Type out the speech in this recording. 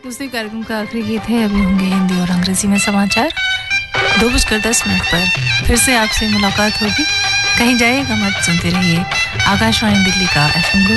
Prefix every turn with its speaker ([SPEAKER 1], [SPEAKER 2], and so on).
[SPEAKER 1] दूसरे कार्यक्रम का आखिरी गीत है। अभी होंगे हिंदी और अंग्रेजी में समाचार। 2:10 पर फिर से आपसे मुलाकात होगी। कहीं जाइएगा मत, सुनते रहिए आकाशवाणी दिल्ली का FM